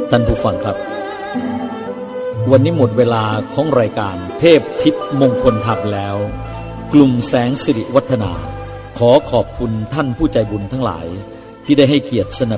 ท่านผู้ฟังครับวันนี้หมดเวลาของรายการเทพทิพย์มงคลธรรมแล้วกลุ่มแสงสิริวัฒนาขอขอบคุณท่านผู้ใจบุญทั้งหลายที่ได้ให้เกียรติสนับ